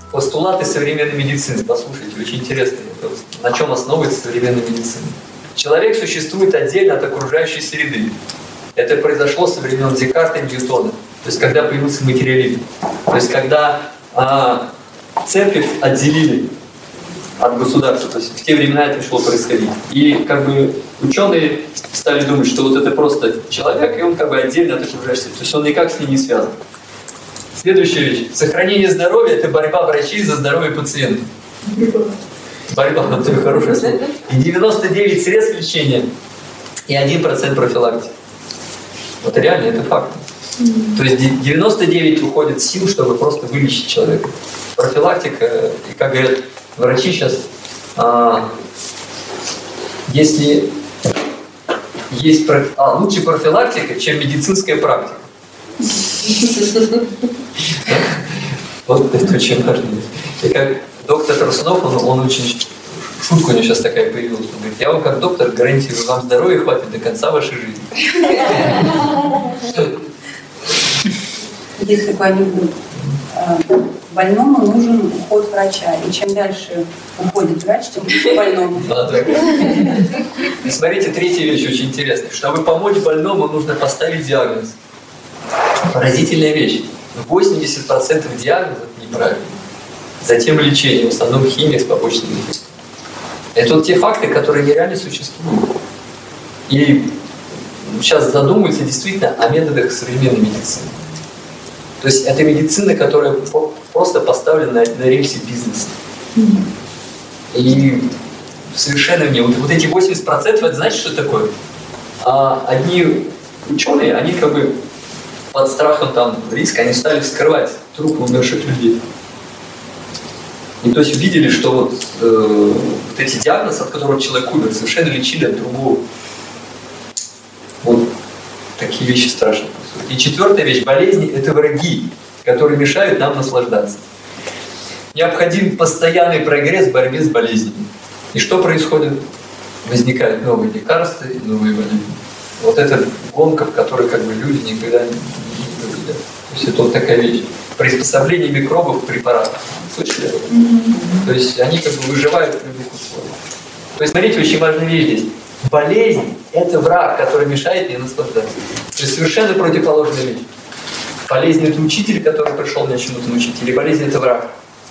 Постулаты современной медицины. Послушайте, очень интересно. На чем основывается современная медицина? Человек существует отдельно от окружающей среды. Это произошло со времен Декарта и Ньютона. То есть, когда появился материализм. То есть, когда церковь отделили от государства. То есть, в те времена это начало происходить. И как бы ученые стали думать, что вот это просто человек, и он как бы отдельно от окружающей среды. То есть, он никак с ней не связан. Следующая вещь. Сохранение здоровья – это борьба врачей за здоровье пациентов. Борьба, это хорошее слово. И 99 средств лечения, и 1% профилактики. Вот реально, это факт. То есть 99 уходит сил, чтобы просто вылечить человека. Профилактика, и как говорят врачи сейчас, если есть лучше профилактика, чем медицинская практика. Вот это очень важно. И как доктор Тарасунов, он очень... Шутка у него сейчас такая появилась. Он говорит, я вам как доктор гарантирую, вам здоровья хватит до конца вашей жизни. Есть такой анекдот. Больному нужен уход врача. И чем дальше уходит врач, тем больше больному. Смотрите, третья вещь очень интересная. Чтобы помочь больному, нужно поставить диагноз. Поразительная вещь. 80% диагнозов неправильно. Затем лечение, в основном химия с побочными эффектами. Это вот те факты, которые нереально существуют. И сейчас задумываются действительно о методах современной медицины. То есть это медицина, которая просто поставлена на рельсе бизнеса. И совершенно мне вот эти 80%, это знаете, что такое? Одни ученые, они как бы под страхом там риска, они стали вскрывать трупы умерших людей. И то есть увидели, что вот эти диагнозы, от которых человек умер, совершенно лечили от другого. Вот такие вещи страшные. И четвертая вещь. Болезни – это враги, которые мешают нам наслаждаться. Необходим постоянный прогресс в борьбе с болезнями. И что происходит? Возникают новые лекарства и новые болезни. Вот эта гонка, в которой как бы люди никогда не победят. То есть это вот такая вещь. Приспособление микробов к препаратам. Слышали? То есть они как бы выживают в любых условиях. То есть смотрите, очень важная вещь здесь. Болезнь – это враг, который мешает мне наслаждаться. То есть совершенно противоположная вещь. Болезнь – это учитель, который пришел меня чему-то научить, или болезнь – это враг.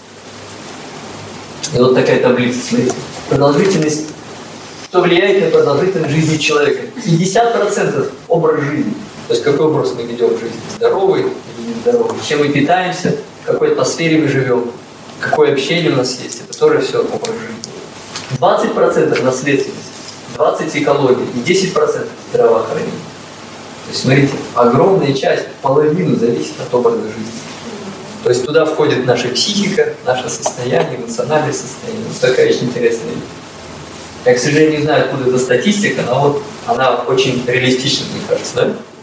И вот такая таблица, смотрите. Продолжительность. Что влияет на продолжительность жизни человека? 50% образ жизни. То есть какой образ мы ведем в жизни? Здоровый или нездоровый? Чем мы питаемся? В какой атмосфере мы живем? Какое общение у нас есть? Это тоже все образ жизни. 20% наследственность. 20% экологии и 10% здравоохранения. То есть, смотрите, огромная часть, половину зависит от образа жизни. То есть туда входит наша психика, наше состояние, эмоциональное состояние. Вот такая очень интересная вещь. Я, к сожалению, не знаю, откуда эта статистика, но вот она очень реалистична, мне кажется, да?